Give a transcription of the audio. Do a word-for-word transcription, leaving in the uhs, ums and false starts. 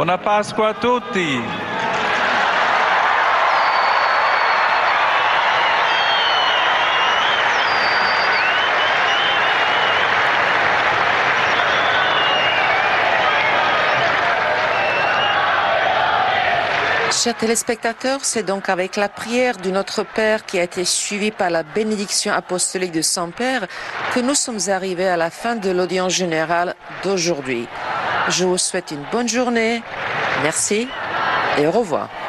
Buona Pasqua a tutti. Chers téléspectateurs, c'est donc avec la prière du Notre Père qui a été suivie par la bénédiction apostolique de Saint-Père que nous sommes arrivés à la fin de l'audience générale d'aujourd'hui. Je vous souhaite une bonne journée, merci et au revoir.